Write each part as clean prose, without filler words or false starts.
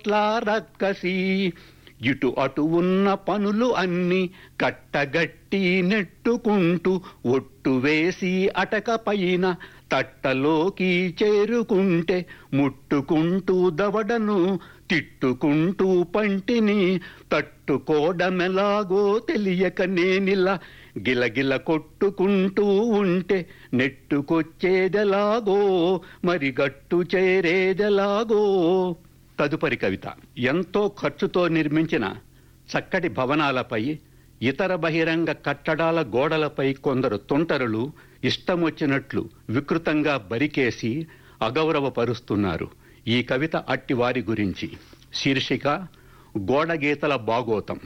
ఎట్లా రక్కసి ఇటు అటు ఉన్న పనులు అన్ని కట్టగట్టి నెట్టుకుంటూ ఒట్టు వేసి అటక పైన తట్టలోకి చేరుకుంటే ముట్టుకుంటూ దవడను తిట్టుకుంటూ పంటిని తట్టుకోవడమెలాగో తెలియక నేనిలా గిలగిల కొట్టుకుంటూ ఉంటే నెట్టుకొచ్చేదెలాగో మరి గట్టు చేరేదెలాగో. తదుపరి కవిత. ఎంతో ఖర్చుతో నిర్మించిన చక్కటి భవనాలపై, ఇతర బహిరంగ కట్టడాల గోడలపై కొందరు తుంటరులు ఇష్టమొచ్చినట్లు వికృతంగా బరికేసి అగౌరవపరుస్తున్నారు. ఈ కవిత అట్టివారి గురించి. శీర్షిక గోడగీతల బాగోతం.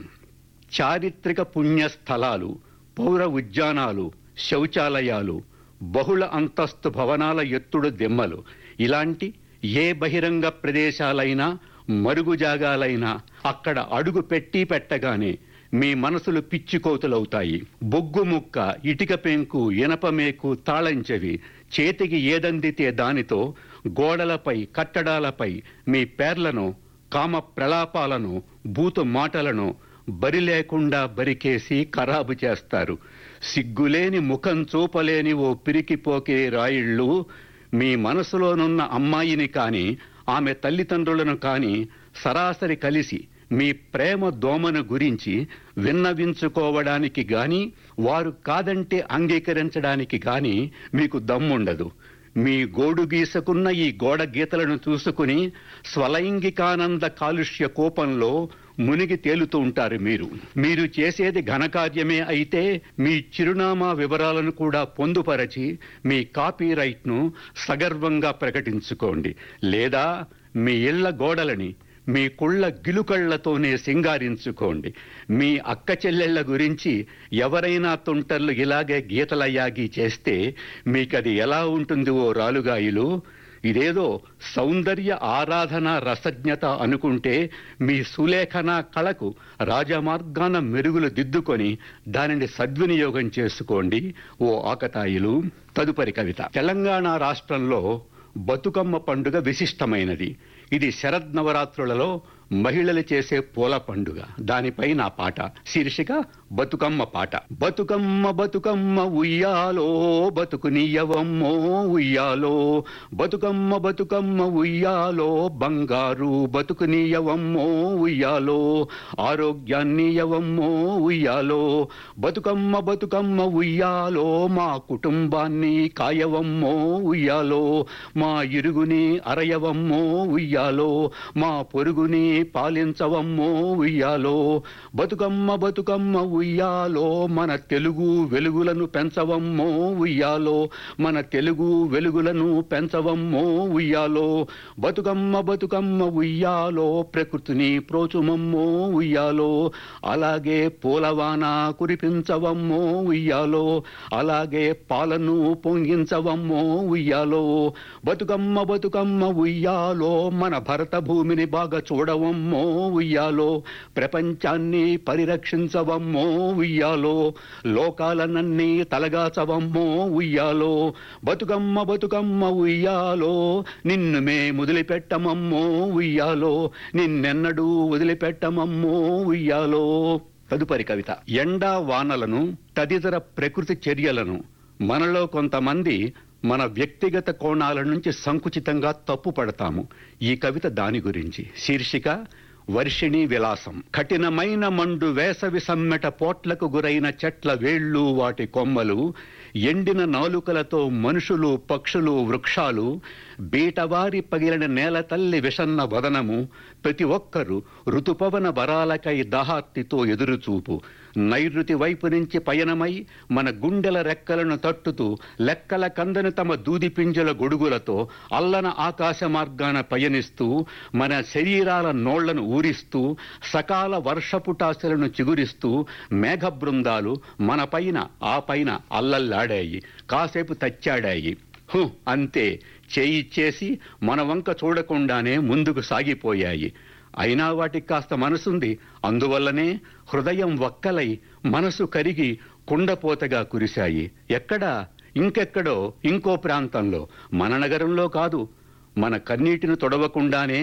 చారిత్రక పుణ్యస్థలాలు, పౌర ఉద్యానాలు, శౌచాలయాలు, బహుళ అంతస్తు భవనాల ఎత్తుడు దిమ్మలు, ఇలాంటి ఏ బహిరంగ ప్రదేశాలైనా, మరుగుజాగాలైనా అక్కడ అడుగు పెట్టగానే మీ మనసులు పిచ్చికోతులవుతాయి. బొగ్గు ముక్క, ఇటుక పెంకు, ఇనప మేకు, తాళంచెవి, చేతికి ఏదందితే దానితో గోడలపై, కట్టడాలపై మీ పేర్లను, కామ ప్రలాపాలను, బూతు మాటలను బరి లేకుండా బరికేసి ఖరాబు చేస్తారు. సిగ్గులేని ముఖం చూపలేని ఓ పిరికిపోకే రాయిళ్ళు మీ మనసులోనున్న అమ్మాయిని కానీ, ఆమె తల్లిదండ్రులను కానీ సరాసరి కలిసి మీ ప్రేమ దోమను గురించి విన్నవించుకోవడానికి గాని, వారు కాదంటే అంగీకరించడానికి గాని మీకు దమ్ముండదు. మీ గోడు గీసుకున్న ఈ గోడ గీతలను చూసుకుని స్వలైంగికానంద కాలుష్య కోపంలో మునిగి తేలుతూ ఉంటారు. మీరు చేసేది ఘనకార్యమే అయితే మీ చిరునామా వివరాలను కూడా పొందుపరచి మీ కాపీరైట్ను సగర్వంగా ప్రకటించుకోండి. లేదా మీ ఇళ్ల గోడలని మీ కుళ్ళ గిలుకళ్లతోనే సింగారించుకోండి. మీ అక్క చెల్లెళ్ల గురించి ఎవరైనా తుంటర్లు ఇలాగే గీతలయ్యాగి చేస్తే మీకది ఎలా ఉంటుంది ఓ రాలుగాయిలు? ఇదేదో సౌందర్య ఆరాధన రసజ్ఞత అనుకుంటే మీ సులేఖన కళకు రాజమార్గాన మెరుగులు దిద్దుకొని దానిని సద్వినియోగం చేసుకోండి ఓ ఆకతాయిలు. తదుపరి కవిత. తెలంగాణ రాష్ట్రంలో బతుకమ్మ పండుగ విశిష్టమైనది. ఇది శరద్ నవరాత్రులలో మహిళలు చేసే పూల పండుగ. దానిపై నా పాట. శీర్షిక బతుకమ్మ పాట. బతుకమ్మ బతుకమ్మ ఉయ్యాలో బతుకునియవమ్మో ఉయ్యాలో, బతుకమ్మ బతుకమ్మ ఉయ్యాలో బంగారు బతుకునియవమ్మో ఉయ్యాలో, ఆరోగ్యాన్నియవమ్మో ఉయ్యాలో, బతుకమ్మ బతుకమ్మ ఉయ్యాలో మా కుటుంబాన్ని కాయవమ్మో ఉయ్యాలో, మా ఇరుగుని అరయవమ్మో ఉయ్యాలో, మా పొరుగుని పాలించవమ్మో ఉయ్యాలో, బతుకమ్మ బతుకమ్మ ఉయ్యాలో మన తెలుగు వెలుగులను పెంచవమ్మో ఉయ్యాలో, మన తెలుగు వెలుగులను పెంచవమ్మో ఉయ్యాలో, బతుకమ్మ బతుకమ్మ ఉయ్యాలో ప్రకృతిని ప్రోచుమమ్మో ఉయ్యాలో, అలాగే పూలవాన కురిపించవమ్మో ఉయ్యాలో, అలాగే పాలను పొంగించవమ్మో ఉయ్యాలో, బతుకమ్మ బతుకమ్మ ఉయ్యాలో మన భరత భూమిని బాగా చూడవమ్మో ఉయ్యాలో, ప్రపంచాన్ని పరిరక్షించవమ్మో ఉయ్యాలో, లోకాలనన్నీ తలగాచవమ్మో ఉయ్యాలో, బతుకమ్మ బతుకమ్మ ఉయ్యాలో నిన్ను మే వదిలిపెట్టమమ్మో ఉయ్యాలో, నిన్నెన్నడూ వదిలిపెట్టమమ్మో ఉయ్యాలో. తదుపరి కవిత. ఎండా వానలను, తదితర ప్రకృతి చర్యలను మనలో కొంతమంది మన వ్యక్తిగత కోణాల నుంచి సంకుచితంగా తప్పు పడతాము. ఈ కవిత దాని గురించి. శీర్షిక వర్షిణీ విలాసం. కఠినమైన మండు వేసవి సమ్మెట పోట్లకు గురైన చెట్ల వేళ్ళు, వాటి కొమ్మలు, ఎండిన నాలుకలతో మనుషులు, పక్షులు, వృక్షాలు, బీటవారి పగిలిన నేల తల్లి విషన్న వదనము, ప్రతి ఒక్కరూ ఋతుపవన వరాలకై దాహార్తితో ఎదురుచూపు, నైరుతి వైపు నుంచి పయనమై మన గుండెల రెక్కలను తట్టుతూ లెక్కల కందని తమ దూదిపింజల గొడుగులతో అల్లన ఆకాశ మార్గాన పయనిస్తూ మన శరీరాల నోళ్లను ఊరిస్తూ సకాల వర్షపుటాశలను చిగురిస్తూ మేఘ బృందాలు మన పైన ఆ పైన అల్లల్లాడాయి, కాసేపు తచ్చాడాయి. అంతే, చేయిచ్చేసి మన వంక చూడకుండానే ముందుకు సాగిపోయాయి. అయినా వాటికి కాస్త మనసుంది. అందువల్లనే హృదయం వక్కలై మనసు కరిగి కుండపోతగా కురిశాయి. ఎక్కడా? ఇంకెక్కడో, ఇంకో ప్రాంతంలో, మన నగరంలో కాదు. మన కన్నీటిని తొడవకుండానే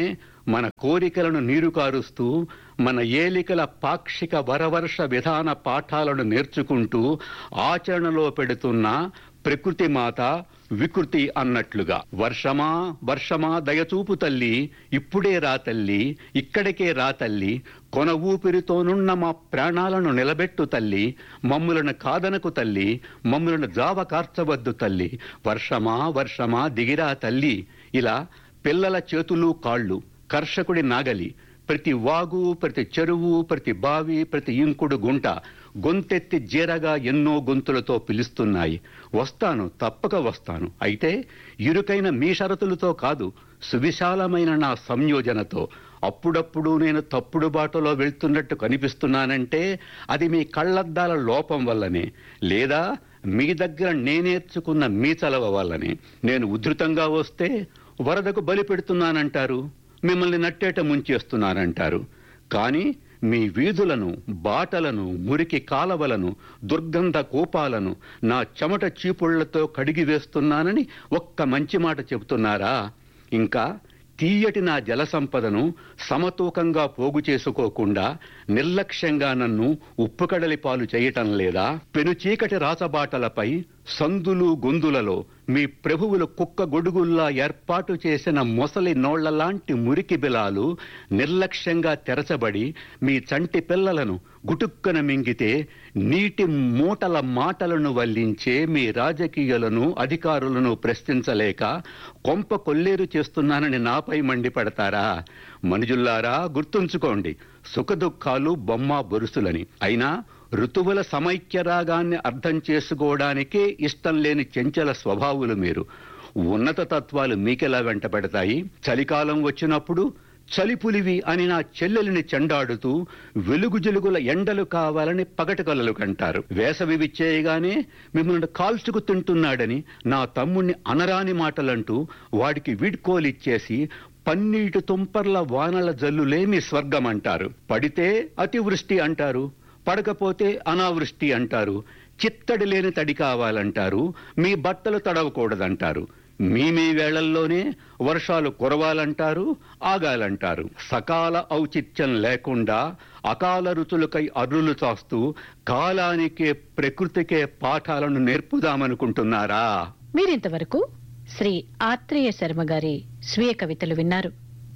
మన కోరికలను నీరుకారుస్తూ మన ఏలికల పాక్షిక వరవర్ష విధాన పాఠాలను నేర్చుకుంటూ ఆచరణలో పెడుతున్న ప్రకృతి మాత వికృతి అన్నట్లుగా. వర్షమా వర్షమా దయచూపు తల్లి, ఇప్పుడే రా తల్లి, ఇక్కడికే రా తల్లి, కొన ఊపిరితోనున్న మా ప్రాణాలను నిలబెట్టు తల్లి, మమ్ములను కాదనకు తల్లి, మమ్ములను జావ కార్చవద్దు తల్లి, వర్షమా వర్షమా దిగిరా తల్లి. ఇలా పిల్లల చేతులు కాళ్ళు, కర్షకుడి నాగలి, ప్రతి వాగు, ప్రతి చెరువు, ప్రతి బావి, ప్రతి ఇంకుడు గుంట గొంతెత్తి జీరగా ఎన్నో గొంతులతో పిలుస్తున్నాయి. వస్తాను, తప్పక వస్తాను. అయితే ఇరుకైన మీ షరతులతో కాదు, సువిశాలమైన నా సంయోజనతో. అప్పుడప్పుడు నేను తప్పుడు బాటలో వెళ్తున్నట్టు కనిపిస్తున్నానంటే అది మీ కళ్ళద్దాల లోపం వల్లనే, లేదా మీ దగ్గర నేనేర్చుకున్న మీ చలవ వల్లనే. నేను ఉధృతంగా వస్తే వరదకు బలి పెడుతున్నానంటారు, మిమ్మల్ని నట్టేట ముంచేస్తున్నానంటారు. కానీ మీ వీధులను, బాటలను, మురికి కాలవలను, దుర్గంధ కూపాలను నా చెమట చీపుళ్లతో కడిగి వేస్తున్నానని ఒక్క మంచి మాట చెబుతున్నారా? ఇంకా తీయటి నా జల సంపదను సమతూకంగా పోగు చేసుకోకుండా నిర్లక్ష్యంగా నన్ను ఉప్పుకడలి పాలు చేయటం లేదా? పెనుచీకటి రాచబాటలపై సందులు గొందులలో మీ ప్రభువులు కుక్క గొడుగుల్లా ఏర్పాటు చేసిన మొసలి నోళ్లలాంటి మురికి బిలాలు నిర్లక్ష్యంగా తెరచబడి మీ చంటి పిల్లలను గుటుక్కన మింగితే నీటి మూటల మాటలను వల్లించే మీ రాజకీయులను, అధికారులను ప్రశ్నించలేక కొంప కొల్లేరు చేస్తున్నానని నాపై మండిపడతారా? మనుజుల్లారా, గుర్తుంచుకోండి, సుఖదుఖాలు బొమ్మ బొరుసులని. అయినా ఋతువుల సమైక్యరాగాన్ని అర్థం చేసుకోవడానికే ఇష్టం లేని చెంచల స్వభావులు మీరు. ఉన్నత తత్వాలు మీకెలా వెంట పెడతాయి? చలికాలం వచ్చినప్పుడు చలిపులివి అని నా చెల్లెలిని చెండాడుతూ వెలుగు జలుగుల ఎండలు కావాలని పగటి కలలు కంటారు. వేసవి విచ్చేయగానే మిమ్మల్ని కాల్చుకు తింటున్నాడని నా తమ్ముణ్ణి అనరాని మాటలంటూ వాడికి వీడ్కోలిచ్చేసి పన్నీటి తుంపర్ల వానల జల్లులేమి స్వర్గం అంటారు. పడితే అతివృష్టి అంటారు, పడకపోతే అనావృష్టి అంటారు. చిత్తడి లేని తడి కావాలంటారు, మీ బట్టలు తడవకూడదంటారు. మీ వేళల్లోనే వర్షాలు కురవాలంటారు, ఆగాలంటారు. సకాల ఔచిత్యం లేకుండా అకాల రుచులకై అర్రులు చాస్తూ కాలానికే ప్రకృతికే పాఠాలను నేర్పుదామనుకుంటున్నారా? మీరింతవరకు శ్రీ ఆత్రేయ శర్మ గారి స్వీయ కవితలు విన్నారు.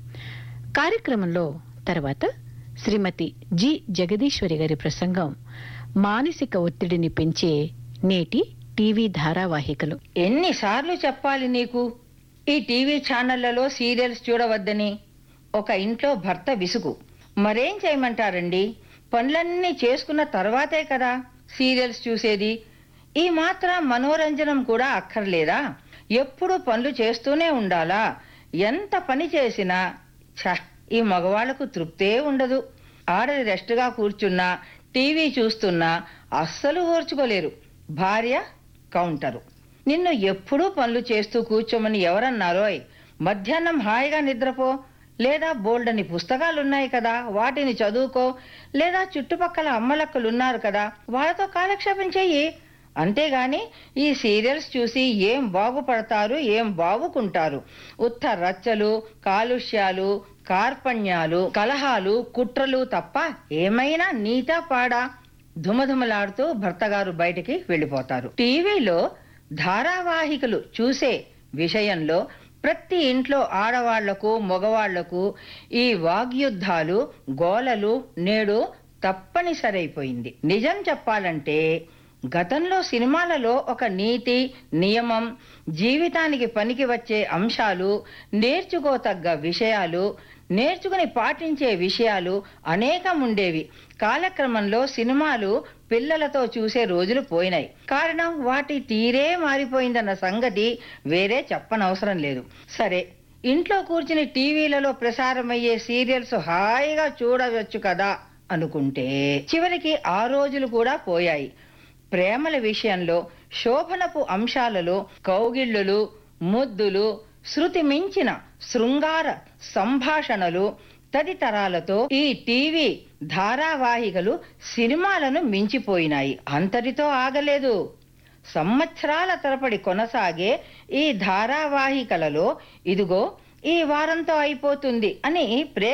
కార్యక్రమంలో తర్వాత శ్రీమతి జి జగదీశ్వరి గారి ప్రసంగం మానసిక ఒత్తిడిని పెంచే నేటి టీవీ ధారావాహికలు. ఎన్నిసార్లు చెప్పాలి నీకు ఈ టీవీ ఛానళ్లలో సీరియల్స్ చూడవద్దని? ఒక ఇంట్లో భర్త విసుగు. మరేం చేయమంటారండి, పనులన్నీ చేసుకున్న తర్వాతే కదా సీరియల్స్ చూసేది. ఈ మాత్రం మనోరంజనం కూడా అక్కర్లేదా? ఎప్పుడు పనులు చేస్తూనే ఉండాలా? ఎంత పని చేసినా ఈ మగవాళ్లకు తృప్తే ఉండదు. ఆడది రెస్ట్గా కూర్చున్నా, టీవీ చూస్తున్నా అస్సలు ఓర్చుకోలేరు. భార్య కౌంటరు. నిన్ను ఎప్పుడూ పనులు చేస్తూ కూర్చోమని ఎవరన్నారోయ్? మధ్యాహ్నం హాయిగా నిద్రపో, లేదా బోల్డని పుస్తకాలున్నాయి కదా వాటిని చదువుకో, లేదా చుట్టుపక్కల అమ్మలక్కలున్నారు కదా వాళ్ళతో కాలక్షేపం చెయ్యి. అంతేగాని ఈ సీరియల్స్ చూసి ఏం బాగుపడతారు, ఏం బాగుకుంటారు? ఉత్త రచ్చలు, కాలుష్యాలు, కార్పణ్యాలు, కలహాలు, కుట్రలు తప్ప ఏమైనా నీతా పాడా? ధుమధుమలాడుతూ భర్తగారు బయటికి వెళ్ళిపోతారు. టీవీలో ధారావాహికలు చూసే విషయంలో ప్రతి ఇంట్లో ఆడవాళ్లకు, మగవాళ్లకు ఈ వాగ్యుద్ధాలు, గోలలు నేడు తప్పనిసరైపోయింది. నిజం చెప్పాలంటే గతంలో సినిమాలలో ఒక నీతి, నియమం, జీవితానికి పనికి వచ్చే అంశాలు, నేర్చుకోతగ్గ విషయాలు, నేర్చుకుని పాటించే విషయాలు అనేకం ఉండేవి. కాలక్రమంలో సినిమాలు పిల్లలతో చూసే రోజులు పోయినాయి. కారణం వాటి తీరే మారిపోయిందన్న సంగతి వేరే చెప్పనవసరం లేదు. సరే, ఇంట్లో కూర్చుని టీవీలలో ప్రసారమయ్యే సీరియల్స్ హాయిగా చూడవచ్చు కదా అనుకుంటే చివరికి ఆ రోజులు కూడా పోయాయి. ప్రేమల విషయంలో, శోభనపు అంశాలలో కౌగిళ్లులు, ముద్దులు, శృతి మించిన శృంగార సంభాషణలు తదితరాలతో ఈ టీవీ ధారావాహికలు సినిమాలను మించిపోయినాయి. అంతటితో ఆగలేదు. సంవత్సరాల తరబడి కొనసాగే ఈ ధారావాహికలలో ఇదిగో ఈ వారంతో అయిపోతుంది అని